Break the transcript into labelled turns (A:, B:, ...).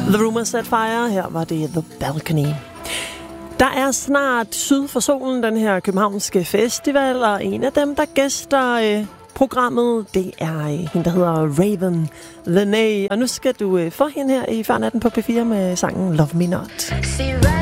A: The Rumor Set Fire, her var det The Balcony. Der er snart Syd for Solen, den her københavnske festival, og en af dem, der gæster programmet, det er hende, der hedder Raven Lenae. Og nu skal du få hende her i Farnatten på P4 med sangen Love Me Not.